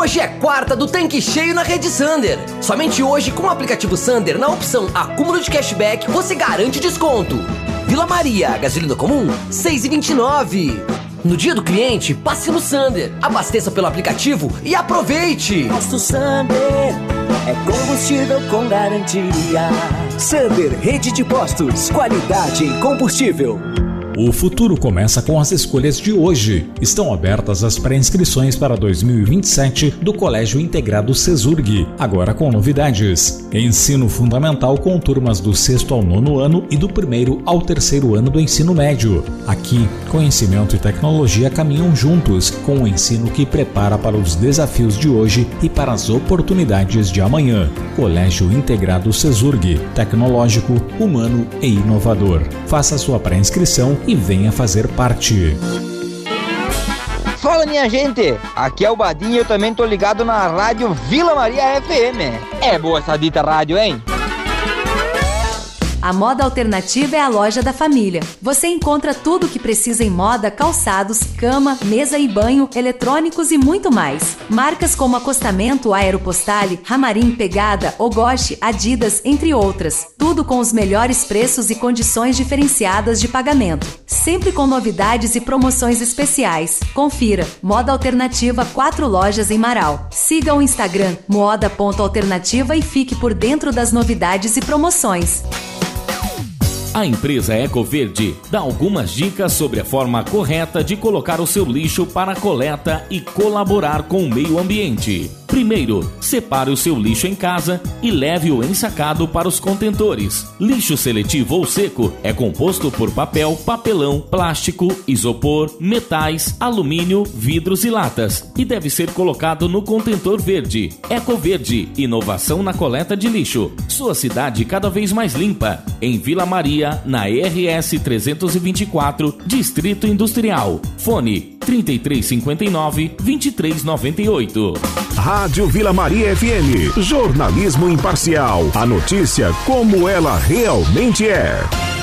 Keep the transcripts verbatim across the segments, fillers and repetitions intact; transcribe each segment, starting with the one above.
Hoje é quarta do tanque cheio na rede Sander. Somente hoje, com o aplicativo Sander, na opção acúmulo de cashback, você garante desconto. Vila Maria, gasolina comum, seis reais e vinte e nove centavos. No dia do cliente, passe no Sander, abasteça pelo aplicativo e aproveite! Posto Sander é combustível com garantia. Sander, rede de postos, qualidade em combustível. O futuro começa com as escolhas de hoje. Estão abertas as pré-inscrições para dois mil e vinte e sete do Colégio Integrado Cesurg, agora com novidades. Ensino fundamental com turmas do sexto ao nono ano e do primeiro ao terceiro ano do ensino médio. Aqui, conhecimento e tecnologia caminham juntos, com um ensino que prepara para os desafios de hoje e para as oportunidades de amanhã. Colégio Integrado Cesurg, tecnológico, humano e inovador. Faça sua pré-inscrição e venha fazer parte. Fala, minha gente, aqui é o Badinho e eu também tô ligado na rádio Vila Maria F M. É boa essa dita rádio, hein? A Moda Alternativa é a loja da família. Você encontra tudo o que precisa em moda, calçados, cama, mesa e banho, eletrônicos e muito mais. Marcas como Acostamento, Aeropostale, Ramarim, Pegada, Ogoshi, Adidas, entre outras. Tudo com os melhores preços e condições diferenciadas de pagamento. Sempre com novidades e promoções especiais. Confira. Moda Alternativa, quatro lojas em Marau. Siga o Instagram moda ponto alternativa e fique por dentro das novidades e promoções. A empresa Ecoverde dá algumas dicas sobre a forma correta de colocar o seu lixo para a coleta e colaborar com o meio ambiente. Primeiro, separe o seu lixo em casa e leve-o ensacado para os contentores. Lixo seletivo ou seco é composto por papel, papelão, plástico, isopor, metais, alumínio, vidros e latas e deve ser colocado no contentor verde. Ecoverde, inovação na coleta de lixo. Sua cidade cada vez mais limpa. Em Vila Maria, na R S trezentos e vinte e quatro, Distrito Industrial. Fone trinta e três cinquenta e nove, vinte e três noventa e oito. Rádio Vila Maria F M. Jornalismo imparcial. A notícia como ela realmente é.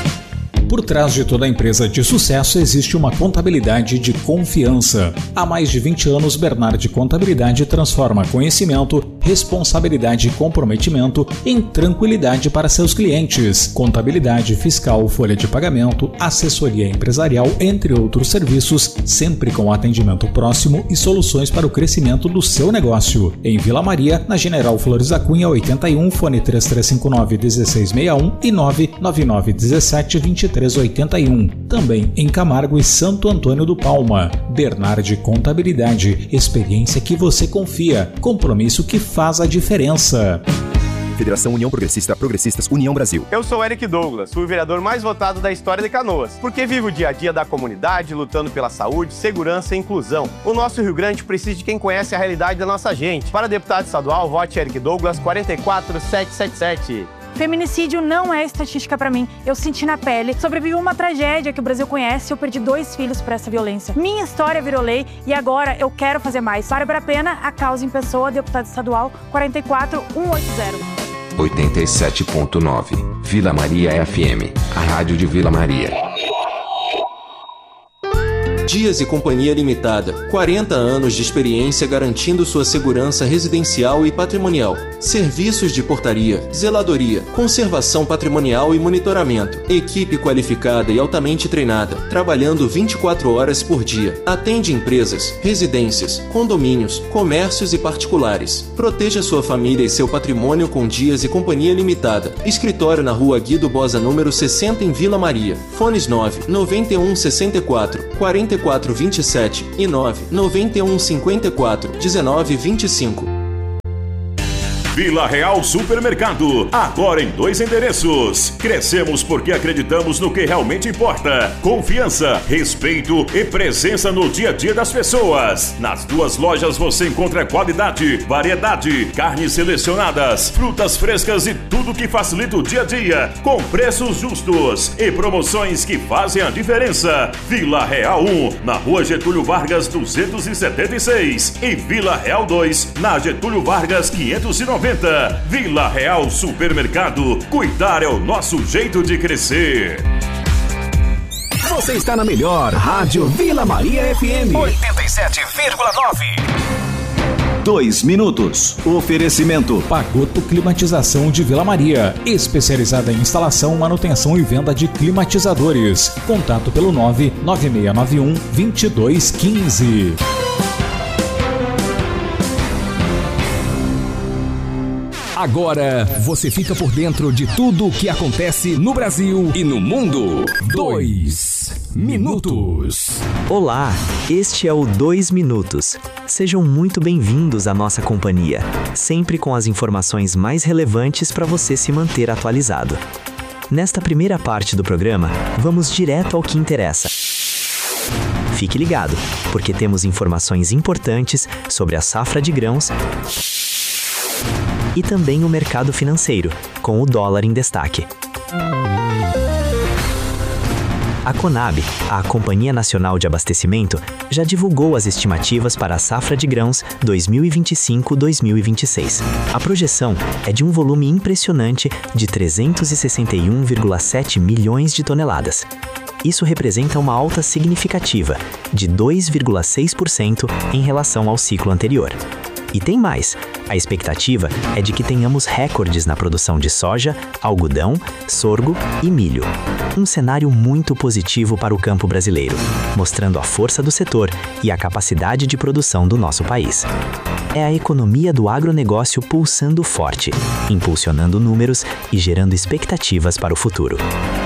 Por trás de toda empresa de sucesso existe uma contabilidade de confiança. Há mais de vinte anos, Bernardi Contabilidade transforma conhecimento, responsabilidade e comprometimento em tranquilidade para seus clientes. Contabilidade fiscal, folha de pagamento, assessoria empresarial, entre outros serviços, sempre com atendimento próximo e soluções para o crescimento do seu negócio. Em Vila Maria, na General Flores da Cunha oitenta e um, fone três três cinco nove, um seis seis um e nove nove nove um sete, dois três oito um. Também em Camargo e Santo Antônio do Palma. Bernardi Contabilidade, experiência que você confia, compromisso que faz a diferença. Federação União Progressista Progressistas União Brasil. Eu sou Eric Douglas, fui o vereador mais votado da história de Canoas, porque vivo o dia a dia da comunidade, lutando pela saúde, segurança e inclusão. O nosso Rio Grande precisa de quem conhece a realidade da nossa gente. Para deputado estadual, vote Eric Douglas quatro quatro sete sete sete. Feminicídio não é estatística pra mim. Eu senti na pele. Sobrevivi a uma tragédia que o Brasil conhece e eu perdi dois filhos por essa violência. Minha história virou lei e agora eu quero fazer mais. Bárbara Pena, a causa em pessoa, deputado estadual quatro quatro um oito zero. oitenta e sete ponto nove. Vila Maria F M. A rádio de Vila Maria. Dias e Companhia Limitada. quarenta anos de experiência garantindo sua segurança residencial e patrimonial. Serviços de portaria, zeladoria, conservação patrimonial e monitoramento. Equipe qualificada e altamente treinada, trabalhando vinte e quatro horas por dia. Atende empresas, residências, condomínios, comércios e particulares. Proteja sua família e seu patrimônio com Dias e Companhia Limitada. Escritório na Rua Guido Bosa, número sessenta, em Vila Maria. Fones nove nove um seis quatro, quatro quatro dois sete e nove nove um cinco quatro, um nove dois cinco. Vila Real Supermercado, agora em dois endereços. Crescemos porque acreditamos no que realmente importa: confiança, respeito e presença no dia a dia das pessoas. Nas duas lojas você encontra qualidade, variedade, carnes selecionadas, frutas frescas e tudo que facilita o dia a dia, com preços justos e promoções que fazem a diferença. Vila Real um, na Rua Getúlio Vargas duzentos e setenta e seis, e Vila Real dois, na Getúlio Vargas quinhentos e noventa. Vila Real Supermercado. Cuidar é o nosso jeito de crescer. Você está na melhor Rádio Vila Maria F M oitenta e sete vírgula nove. Dois minutos. Oferecimento. Pagoto Climatização de Vila Maria, especializada em instalação, manutenção e venda de climatizadores. Contato pelo nove nove seis nove um, dois dois um cinco. Agora você fica por dentro de tudo o que acontece no Brasil e no mundo. Dois minutos. Olá, este é o Dois Minutos. Sejam muito bem-vindos à nossa companhia, sempre com as informações mais relevantes para você se manter atualizado. Nesta primeira parte do programa, vamos direto ao que interessa. Fique ligado, porque temos informações importantes sobre a safra de grãos e também o mercado financeiro, com o dólar em destaque. A Conab, a Companhia Nacional de Abastecimento, já divulgou as estimativas para a safra de grãos dois mil e vinte e cinco a dois mil e vinte e seis. A projeção é de um volume impressionante de trezentos e sessenta e um vírgula sete milhões de toneladas. Isso representa uma alta significativa, de dois vírgula seis por cento em relação ao ciclo anterior. E tem mais, a expectativa é de que tenhamos recordes na produção de soja, algodão, sorgo e milho. Um cenário muito positivo para o campo brasileiro, mostrando a força do setor e a capacidade de produção do nosso país. É a economia do agronegócio pulsando forte, impulsionando números e gerando expectativas para o futuro.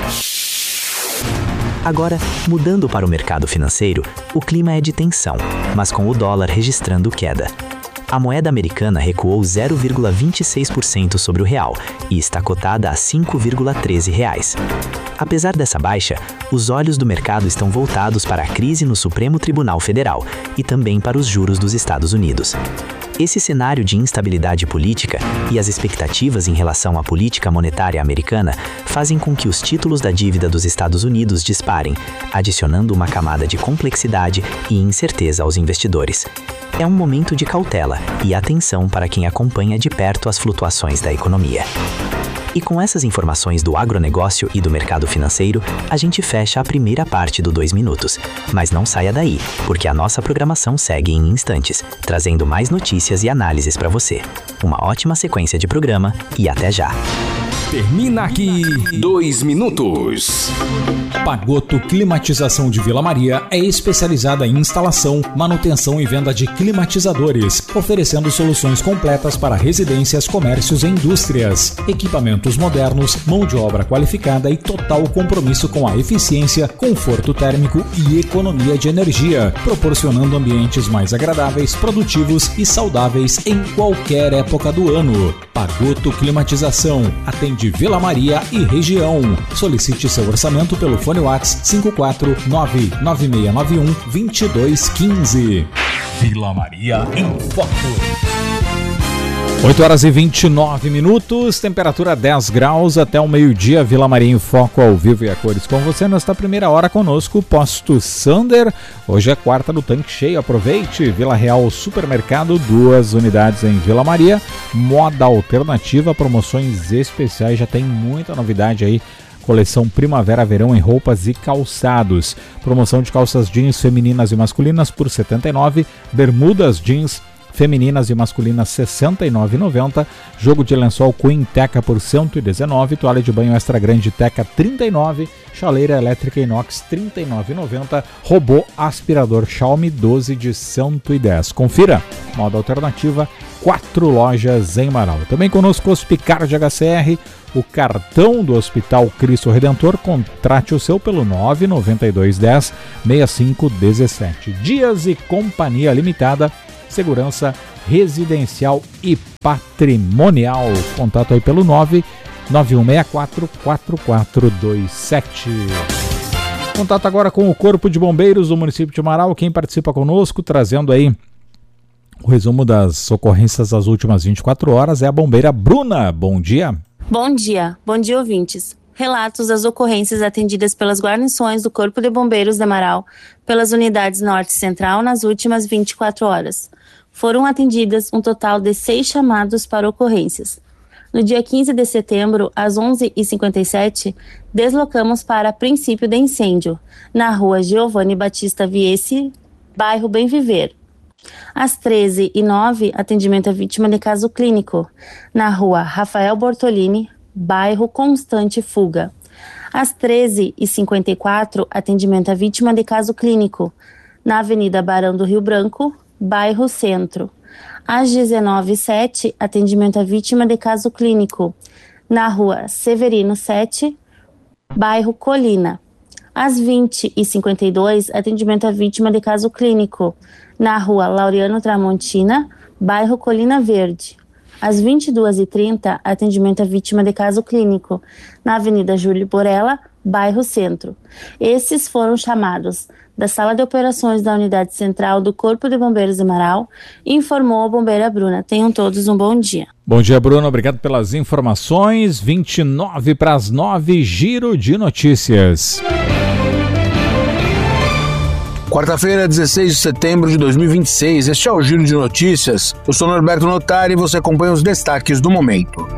Agora, mudando para o mercado financeiro, o clima é de tensão, mas com o dólar registrando queda. A moeda americana recuou zero vírgula vinte e seis por cento sobre o real e está cotada a cinco vírgula treze reais. Apesar dessa baixa, os olhos do mercado estão voltados para a crise no Supremo Tribunal Federal e também para os juros dos Estados Unidos. Esse cenário de instabilidade política e as expectativas em relação à política monetária americana fazem com que os títulos da dívida dos Estados Unidos disparem, adicionando uma camada de complexidade e incerteza aos investidores. É um momento de cautela e atenção para quem acompanha de perto as flutuações da economia. E com essas informações do agronegócio e do mercado financeiro, a gente fecha a primeira parte do Dois Minutos. Mas não saia daí, porque a nossa programação segue em instantes, trazendo mais notícias e análises para você. Uma ótima sequência de programa e até já! Termina aqui Dois Minutos. Pagoto Climatização de Vila Maria é especializada em instalação, manutenção e venda de climatizadores, oferecendo soluções completas para residências, comércios e indústrias. Equipamentos modernos, mão de obra qualificada e total compromisso com a eficiência, conforto térmico e economia de energia, proporcionando ambientes mais agradáveis, produtivos e saudáveis em qualquer época do ano. Pagoto Climatização atende Vila Maria e região. Solicite seu orçamento pelo fone WhatsApp cinco quatro nove nove seis nove um, dois dois um cinco. Vila Maria em Foco. oito horas e vinte e nove minutos, temperatura dez graus até o meio-dia. Vila Maria em Foco ao vivo e a cores com você nesta primeira hora conosco, Posto Sander. Hoje é quarta do tanque cheio, aproveite. Vila Real Supermercado, duas unidades em Vila Maria. Moda alternativa, promoções especiais, já tem muita novidade aí. Coleção Primavera-Verão em roupas e calçados. Promoção de calças jeans femininas e masculinas por setenta e nove reais. Bermudas jeans femininas e masculinas sessenta e nove reais e noventa centavos. Jogo de lençol Queen Teca por cento e dezenove reais. Toalha de banho extra grande Teca trinta e nove reais. Chaleira elétrica inox trinta e nove reais e noventa centavos. Robô aspirador Xiaomi doze de cento e dez. Confira. Moda alternativa, quatro lojas em Marau. Também conosco Hospicard H C R, o cartão do Hospital Cristo Redentor. Contrate o seu pelo nove nove dois um zero, seis cinco um sete. Dias e Companhia Limitada, segurança residencial e patrimonial. Contato aí pelo nove nove um seis quatro quatro quatro dois sete. Contato agora com o Corpo de Bombeiros do município de Marau. Quem participa conosco, trazendo aí o resumo das ocorrências das últimas vinte e quatro horas, é a bombeira Bruna. Bom dia. Bom dia. Bom dia, ouvintes. Relatos das ocorrências atendidas pelas guarnições do Corpo de Bombeiros de Marau, pelas unidades Norte e Central nas últimas vinte e quatro horas. Foram atendidas um total de seis chamados para ocorrências. No dia quinze de setembro, às onze e cinquenta e sete, deslocamos para princípio de incêndio, na rua Giovanni Batista Viesse, bairro Bem Viver. Às treze e nove, atendimento à vítima de caso clínico, na rua Rafael Bortolini, bairro Constante Fuga. Às treze e cinquenta e quatro, atendimento à vítima de caso clínico, na Avenida Barão do Rio Branco, bairro Centro. Às dezenove e sete, atendimento à vítima de caso clínico, na rua Severino sete, bairro Colina. Às vinte e cinquenta e dois, atendimento à vítima de caso clínico, na rua Laureano Tramontina, bairro Colina Verde. Às vinte e duas e trinta, atendimento à vítima de caso clínico, na Avenida Júlio Borella, bairro Centro. Esses foram chamados da Sala de Operações da Unidade Central do Corpo de Bombeiros de Marau, informou a bombeira Bruna. Tenham todos um bom dia. Bom dia, Bruno. Obrigado pelas informações. vinte e nove para as nove, Giro de Notícias. Quarta-feira, dezesseis de setembro de dois mil e vinte e seis. Este é o Giro de Notícias. Eu sou Norberto Notari e você acompanha os destaques do momento.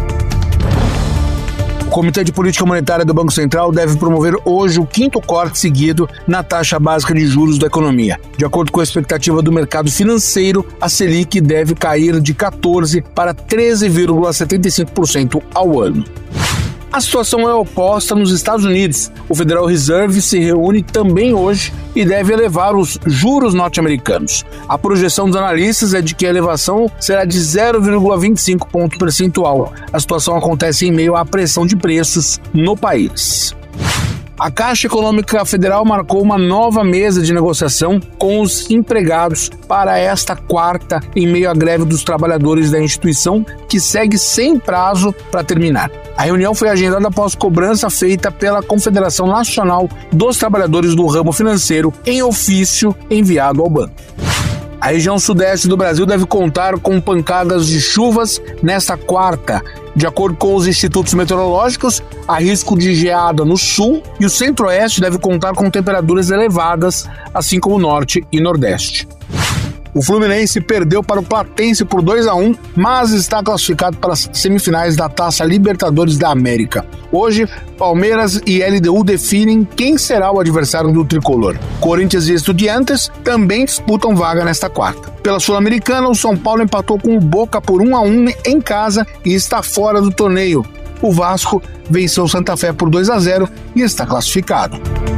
O Comitê de Política Monetária do Banco Central deve promover hoje o quinto corte seguido na taxa básica de juros da economia. De acordo com a expectativa do mercado financeiro, a Selic deve cair de quatorze por cento para treze vírgula setenta e cinco por cento ao ano. A situação é oposta nos Estados Unidos. O Federal Reserve se reúne também hoje e deve elevar os juros norte-americanos. A projeção dos analistas é de que a elevação será de zero vírgula vinte e cinco ponto percentual. A situação acontece em meio à pressão de preços no país. A Caixa Econômica Federal marcou uma nova mesa de negociação com os empregados para esta quarta, em meio à greve dos trabalhadores da instituição, que segue sem prazo para terminar. A reunião foi agendada após cobrança feita pela Confederação Nacional dos Trabalhadores do Ramo Financeiro em ofício enviado ao banco. A região sudeste do Brasil deve contar com pancadas de chuvas nesta quarta. De acordo com os institutos meteorológicos, há risco de geada no sul e o centro-oeste deve contar com temperaturas elevadas, assim como o norte e nordeste. O Fluminense perdeu para o Platense por dois a um, mas está classificado para as semifinais da Taça Libertadores da América. Hoje, Palmeiras e L D U definem quem será o adversário do tricolor. Corinthians e Estudiantes também disputam vaga nesta quarta. Pela Sul-Americana, o São Paulo empatou com o Boca por um a um em casa e está fora do torneio. O Vasco venceu o Santa Fé por dois a zero e está classificado.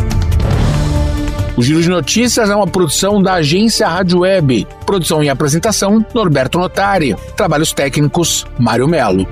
O Giro de Notícias é uma produção da agência Rádio Web. Produção e apresentação, Norberto Notari. Trabalhos técnicos, Mário Melo.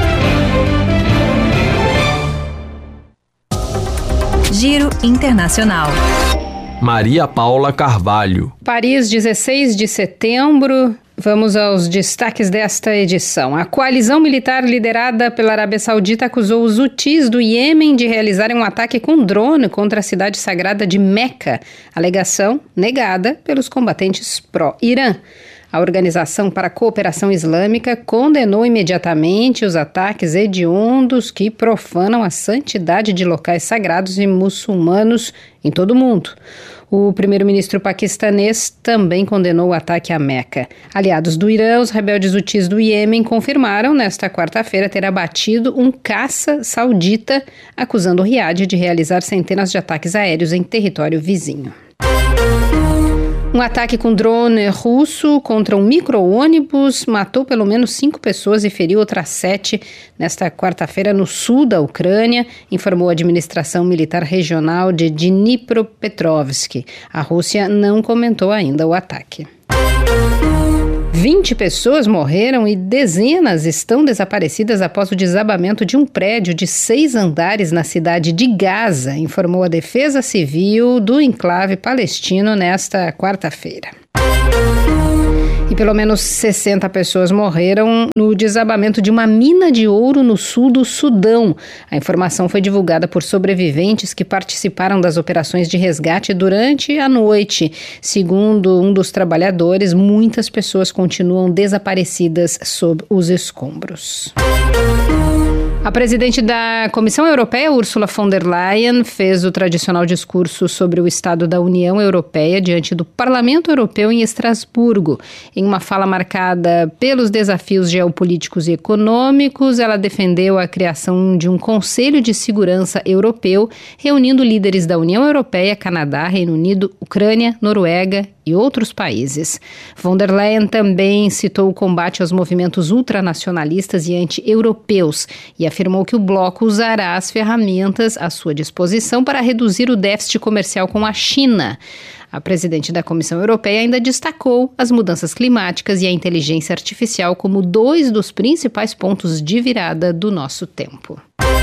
Giro Internacional. Maria Paula Carvalho. Paris, dezesseis de setembro. Vamos aos destaques desta edição. A coalizão militar liderada pela Arábia Saudita acusou os Houthis do Iêmen de realizarem um ataque com drone contra a cidade sagrada de Meca. Alegação negada pelos combatentes pró-Irã. A Organização para a Cooperação Islâmica condenou imediatamente os ataques hediondos que profanam a santidade de locais sagrados e muçulmanos em todo o mundo. O primeiro-ministro paquistanês também condenou o ataque a Meca. Aliados do Irã, os rebeldes Houthis do Iêmen confirmaram nesta quarta-feira ter abatido um caça saudita, acusando o Riad de realizar centenas de ataques aéreos em território vizinho. Um ataque com drone russo contra um micro-ônibus matou pelo menos cinco pessoas e feriu outras sete nesta quarta-feira no sul da Ucrânia, informou a administração militar regional de Dnipropetrovsk. A Rússia não comentou ainda o ataque. vinte pessoas morreram e dezenas estão desaparecidas após o desabamento de um prédio de seis andares na cidade de Gaza, informou a Defesa Civil do enclave palestino nesta quarta-feira. E pelo menos sessenta pessoas morreram no desabamento de uma mina de ouro no sul do Sudão. A informação foi divulgada por sobreviventes que participaram das operações de resgate durante a noite. Segundo um dos trabalhadores, muitas pessoas continuam desaparecidas sob os escombros. A presidente da Comissão Europeia, Ursula von der Leyen, fez o tradicional discurso sobre o Estado da União Europeia diante do Parlamento Europeu em Estrasburgo. Em uma fala marcada pelos desafios geopolíticos e econômicos, ela defendeu a criação de um Conselho de Segurança Europeu, reunindo líderes da União Europeia, Canadá, Reino Unido, Ucrânia, Noruega e outros países. Von der Leyen também citou o combate aos movimentos ultranacionalistas e anti-europeus e afirmou que o bloco usará as ferramentas à sua disposição para reduzir o déficit comercial com a China. A presidente da Comissão Europeia ainda destacou as mudanças climáticas e a inteligência artificial como dois dos principais pontos de virada do nosso tempo.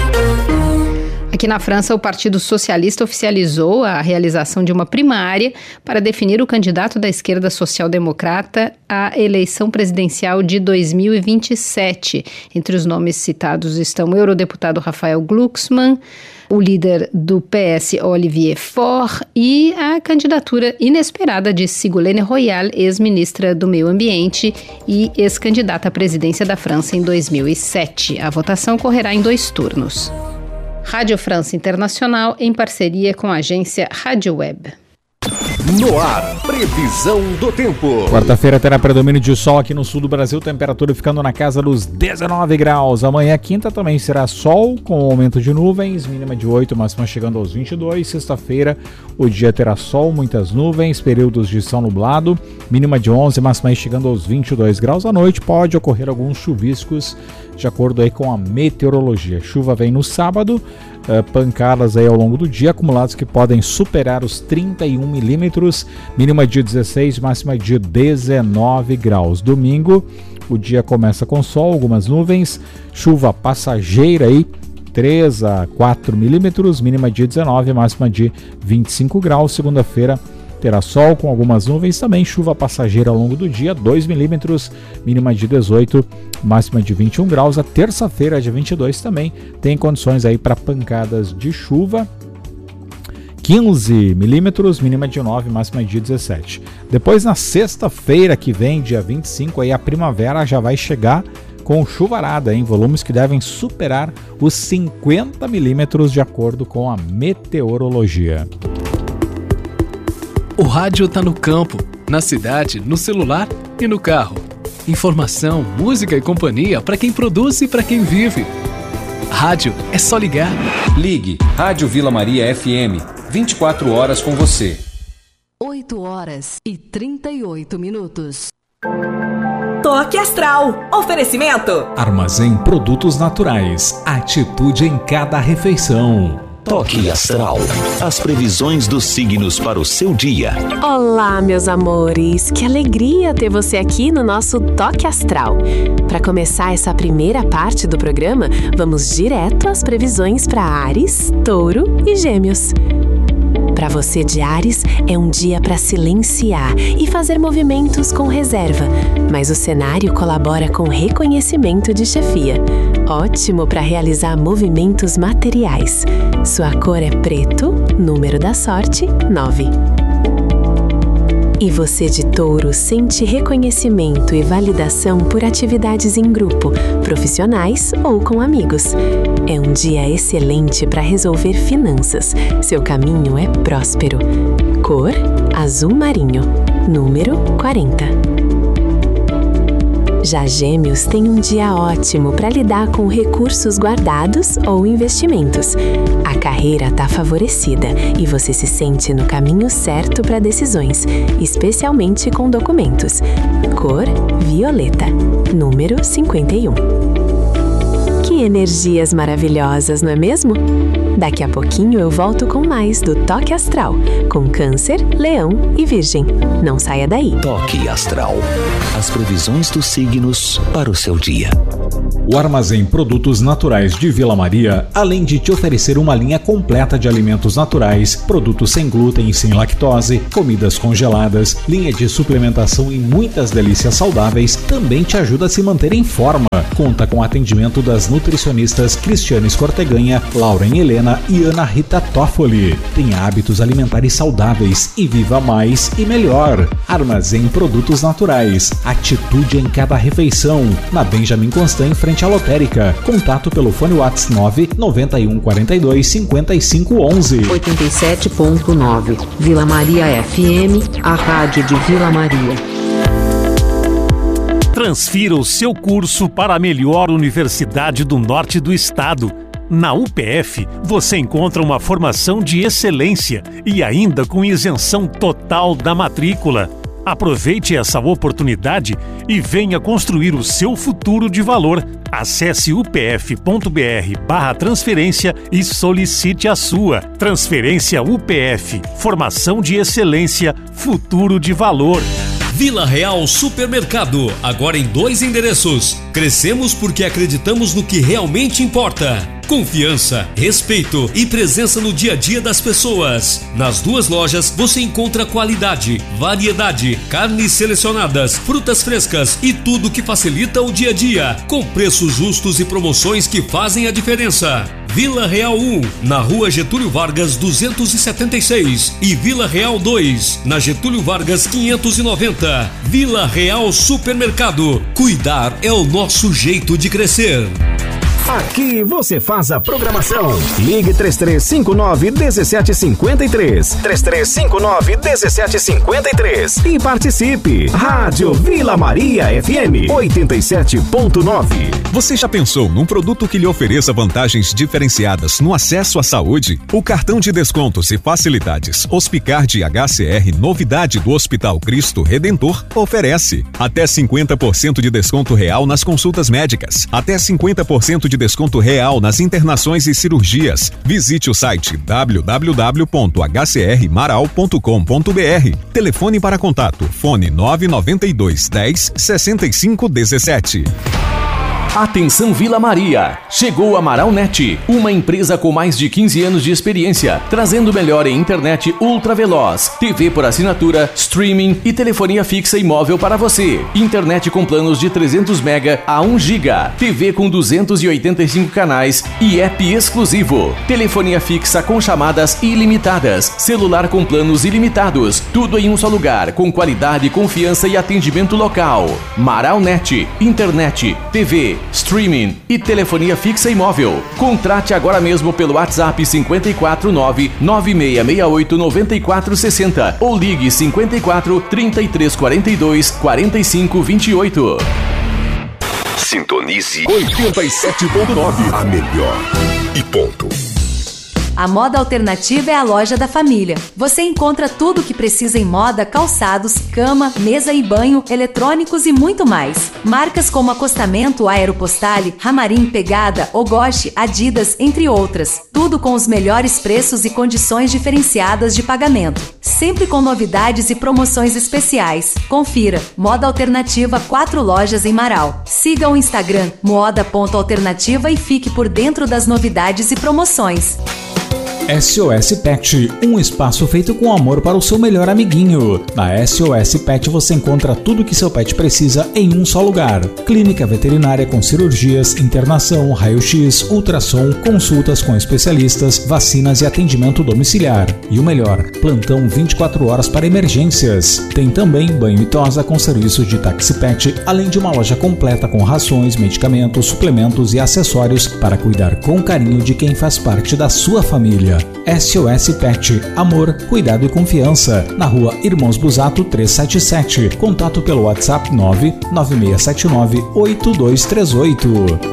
Aqui na França, o Partido Socialista oficializou a realização de uma primária para definir o candidato da esquerda social-democrata à eleição presidencial de dois mil e vinte e sete. Entre os nomes citados estão o eurodeputado Raphael Glucksmann, o líder do P S, Olivier Faure, e a candidatura inesperada de Ségolène Royal, ex-ministra do Meio Ambiente e ex-candidata à presidência da França em dois mil e sete. A votação ocorrerá em dois turnos. Rádio França Internacional, em parceria com a agência Rádio Web. No ar, previsão do tempo. Quarta-feira terá predomínio de sol aqui no sul do Brasil, temperatura ficando na casa dos dezenove graus. Amanhã, quinta, também será sol, com aumento de nuvens, mínima de oito, máxima chegando aos vinte e dois. Sexta-feira, o dia terá sol, muitas nuvens, períodos de céu nublado, mínima de onze, máxima chegando aos vinte e dois graus. À noite pode ocorrer alguns chuviscos, de acordo aí com a meteorologia. Chuva vem no sábado, uh, pancadas aí ao longo do dia, acumulados que podem superar os trinta e um milímetros, mínima de dezesseis, máxima de dezenove graus. Domingo, o dia começa com sol, algumas nuvens, chuva passageira aí, três a quatro milímetros, mínima de dezenove, máxima de vinte e cinco graus. Segunda-feira terá sol com algumas nuvens, também chuva passageira ao longo do dia, dois milímetros, mínima de dezoito, máxima de vinte e um graus. A terça-feira, dia vinte e dois, também tem condições aí para pancadas de chuva, quinze milímetros, mínima de nove, máxima de dezessete. Depois, na sexta-feira que vem, dia vinte e cinco, aí a primavera já vai chegar com chuvarada, em volumes que devem superar os cinquenta milímetros, de acordo com a meteorologia. O rádio tá no campo, na cidade, no celular e no carro. Informação, música e companhia para quem produz e para quem vive. Rádio é só ligar. Ligue Rádio Vila Maria F M, vinte e quatro horas com você. oito horas e trinta e oito minutos. Toque Astral. Oferecimento. Armazém Produtos Naturais. Atitude em cada refeição. Toque Astral. As previsões dos signos para o seu dia. Olá, meus amores. Que alegria ter você aqui no nosso Toque Astral. Para começar essa primeira parte do programa, vamos direto às previsões para Áries, Touro e Gêmeos. Para você de Áries, é um dia para silenciar e fazer movimentos com reserva, mas o cenário colabora com reconhecimento de chefia. Ótimo para realizar movimentos materiais. Sua cor é preto, número da sorte, nove. E você de Touro sente reconhecimento e validação por atividades em grupo, profissionais ou com amigos. É um dia excelente para resolver finanças. Seu caminho é próspero. Cor, azul marinho. Número, quarenta. Já Gêmeos tem um dia ótimo para lidar com recursos guardados ou investimentos. A carreira está favorecida e você se sente no caminho certo para decisões, especialmente com documentos. Cor, violeta. Número, cinquenta e um. Que energias maravilhosas, não é mesmo? Daqui a pouquinho eu volto com mais do Toque Astral, com Câncer, Leão e Virgem. Não saia daí. Toque Astral. As previsões dos signos para o seu dia. O Armazém Produtos Naturais de Vila Maria, além de te oferecer uma linha completa de alimentos naturais, produtos sem glúten e sem lactose, comidas congeladas, linha de suplementação e muitas delícias saudáveis, também te ajuda a se manter em forma. Conta com atendimento das nutricionistas Cristiane Escorteganha, Lauren Helena e Ana Rita Toffoli. Tenha hábitos alimentares saudáveis e viva mais e melhor. Armazém Produtos Naturais. Atitude em cada refeição. Na Benjamin Constant, em frente à lotérica. Contato pelo fone WhatsApp nove nove um quatro dois cinco cinco um um. oitenta e sete ponto nove. Vila Maria F M, a rádio de Vila Maria. Transfira o seu curso para a melhor universidade do norte do estado. Na U P F, você encontra uma formação de excelência e ainda com isenção total da matrícula. Aproveite essa oportunidade e venha construir o seu futuro de valor. Acesse upf.br barra transferência e solicite a sua. Transferência U P F. Formação de excelência, futuro de valor. Vila Real Supermercado, agora em dois endereços. Crescemos porque acreditamos no que realmente importa. Confiança, respeito e presença no dia a dia das pessoas. Nas duas lojas você encontra qualidade, variedade, carnes selecionadas, frutas frescas e tudo que facilita o dia a dia, com preços justos e promoções que fazem a diferença. Vila Real um, na Rua Getúlio Vargas duzentos e setenta e seis e Vila Real dois, na Getúlio Vargas quinhentos e noventa. Vila Real Supermercado. Cuidar é o nosso jeito de crescer. Aqui você faz a programação. Ligue três três cinco nove, um sete cinco três. três três cinco nove, um sete cinco três. E participe. Rádio Vila Maria F M oitenta e sete ponto nove. Você já pensou num produto que lhe ofereça vantagens diferenciadas no acesso à saúde? O cartão de descontos e facilidades Hospicard H C R, novidade do Hospital Cristo Redentor, oferece até cinquenta por cento de desconto real nas consultas médicas, até cinquenta por cento de desconto real nas internações e cirurgias. Visite o site w w w ponto h c r maral ponto com ponto b r. Telefone para contato, fone nove nove dois, dez, sessenta e cinco, dezessete. Atenção Vila Maria! Chegou a Maralnet, uma empresa com mais de quinze anos de experiência, trazendo o melhor em internet ultra veloz, T V por assinatura, streaming e telefonia fixa e móvel para você. Internet com planos de trezentos mega a um giga, T V com duzentos e oitenta e cinco canais e app exclusivo. Telefonia fixa com chamadas ilimitadas, celular com planos ilimitados, tudo em um só lugar, com qualidade, confiança e atendimento local. Maralnet, internet, T V, streaming e telefonia fixa e móvel. Contrate agora mesmo pelo WhatsApp cinco quatro nove, nove seis seis oito, nove quatro seis zero ou ligue cinco quatro, trinta e três quarenta e dois, quarenta e cinco vinte e oito. Sintonize oitenta e sete ponto nove. A melhor e ponto. A Moda Alternativa é a loja da família. Você encontra tudo o que precisa em moda, calçados, cama, mesa e banho, eletrônicos e muito mais. Marcas como Acostamento, Aeropostale, Ramarim, Pegada, Ogoshi, Adidas, entre outras. Tudo com os melhores preços e condições diferenciadas de pagamento. Sempre com novidades e promoções especiais. Confira. Moda Alternativa, quatro lojas em Marau. Siga o Instagram moda ponto alternativa e fique por dentro das novidades e promoções. S O S Pet, um espaço feito com amor para o seu melhor amiguinho. Na S O S Pet você encontra tudo que seu pet precisa em um só lugar. Clínica veterinária com cirurgias, internação, raio-x, ultrassom, consultas com especialistas, vacinas e atendimento domiciliar. E o melhor, plantão vinte e quatro horas para emergências. Tem também banho e tosa com serviço de táxi pet, além de uma loja completa com rações, medicamentos, suplementos e acessórios para cuidar com carinho de quem faz parte da sua família. S O S Pet, amor, cuidado e confiança. Na rua Irmãos Busato trezentos e setenta e sete. Contato pelo WhatsApp nove nove seis sete nove, oito dois três oito.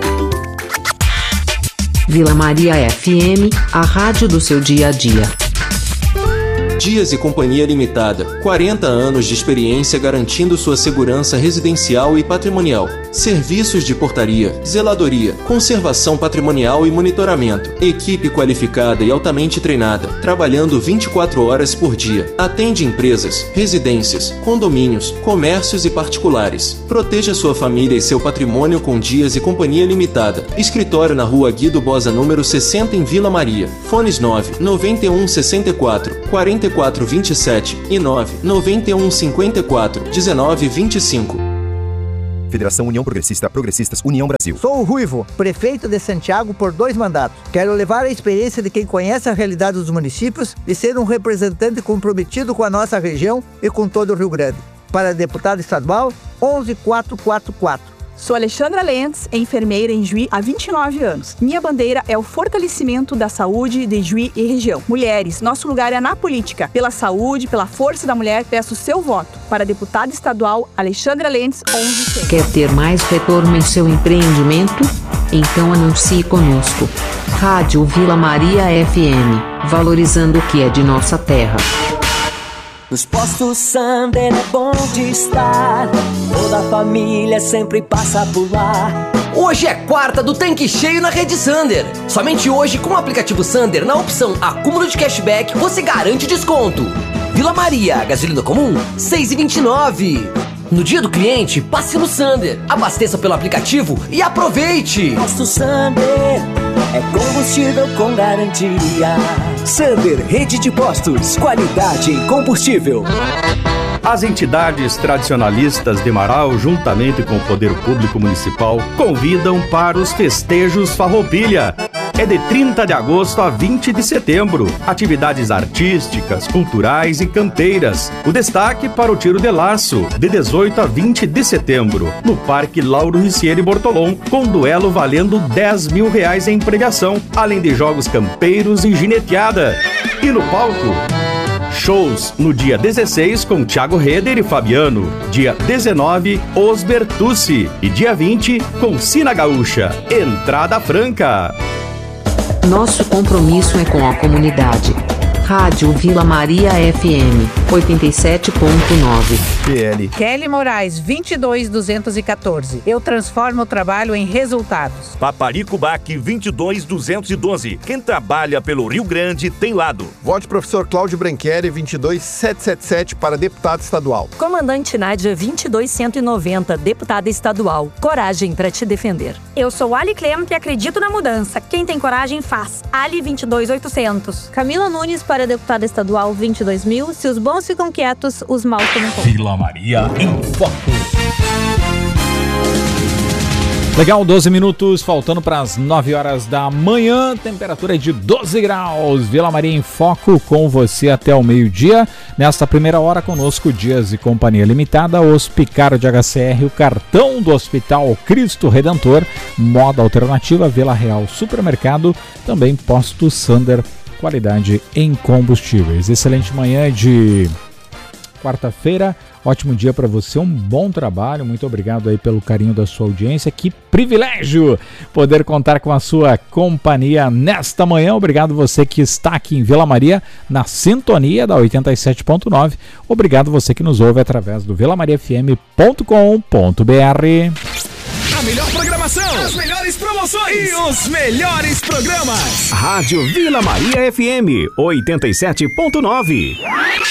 Vila Maria F M, a rádio do seu dia a dia. Dias e Companhia Limitada, quarenta anos de experiência garantindo sua segurança residencial e patrimonial. Serviços de portaria, zeladoria, conservação patrimonial e monitoramento. Equipe qualificada e altamente treinada, trabalhando vinte e quatro horas por dia. Atende empresas, residências, condomínios, comércios e particulares. Proteja sua família e seu patrimônio com Dias e Companhia Limitada. Escritório na Rua Guido Bosa, número sessenta, em Vila Maria. Fones nove nove um seis quatro, quatro quatro vinte e sete e nove nove um cinco quatro, dezenove vinte e cinco. Federação União Progressista, Progressistas União Brasil. Sou o Ruivo, prefeito de Santiago por dois mandatos. Quero levar a experiência de quem conhece a realidade dos municípios e ser um representante comprometido com a nossa região e com todo o Rio Grande. Para deputado estadual, onze quatro quatro quatro. Sou Alexandra Lentz, enfermeira em Juí há vinte e nove anos. Minha bandeira é o fortalecimento da saúde de Juí e região. Mulheres, nosso lugar é na política. Pela saúde, pela força da mulher, peço seu voto. Para deputada estadual, Alexandra Lentz, onze cem. Quer ter mais retorno em seu empreendimento? Então anuncie conosco. Rádio Vila Maria F M, valorizando o que é de nossa terra. Nos postos Sander é bom de estar, toda a família sempre passa por lá. Hoje é quarta do tanque cheio na rede Sander. Somente hoje, com o aplicativo Sander, na opção acúmulo de cashback, você garante desconto. Vila Maria, gasolina comum, seis reais e vinte e nove centavos. No dia do cliente, passe no Sander, abasteça pelo aplicativo e aproveite. Posto Sander é combustível com garantia. Sander, rede de postos, qualidade em combustível. As entidades tradicionalistas de Marau, juntamente com o Poder Público Municipal, convidam para os festejos Farroupilha. É de trinta de agosto a vinte de setembro. Atividades artísticas, culturais e campeiras. O destaque para o tiro de laço, de dezoito a vinte de setembro, no Parque Lauro Ricieri Bortolom, com duelo valendo dez mil reais em premiação, além de jogos campeiros e gineteada. E no palco, shows no dia dezesseis com Thiago Reder e Fabiano, dia dezenove, Os Bertucci e dia vinte com Sina Gaúcha. Entrada franca. Nosso compromisso é com a comunidade. Rádio Vila Maria F M, oitenta e sete ponto nove. P L. Kelly Moraes, vinte e dois, duzentos e quatorze. Eu transformo o trabalho em resultados. Paparico Bac, vinte e dois, duzentos e doze. Quem trabalha pelo Rio Grande tem lado. Vote professor Cláudio Branchieri, vinte e dois, setecentos e setenta e sete, para deputado estadual. Comandante Nádia, vinte e dois, cento e noventa, deputada estadual. Coragem para te defender. Eu sou Ali Clemente e acredito na mudança. Quem tem coragem faz. Ali, vinte e dois, oitocentos. Camila Nunes, para deputada estadual, vinte e dois mil. Se os bons ficam quietos, os maus tomam conta. Vila Maria em Foco. Legal, doze minutos, faltando para as nove horas da manhã, temperatura é de doze graus. Vila Maria em Foco com você até o meio-dia. Nesta primeira hora, conosco Dias e Companhia Limitada, Hospicar de H C R, o cartão do Hospital Cristo Redentor, Moda Alternativa, Vila Real Supermercado, também Posto Sander, qualidade em combustíveis. Excelente manhã de quarta-feira, ótimo dia para você, um bom trabalho, muito obrigado aí pelo carinho da sua audiência, que privilégio poder contar com a sua companhia nesta manhã. Obrigado você que está aqui em Vila Maria, na sintonia da oitenta e sete ponto nove, obrigado você que nos ouve através do vila maria f m ponto com ponto b r. A melhor programação, as melhores promoções e os melhores programas. Rádio Vila Maria F M, oitenta e sete ponto nove.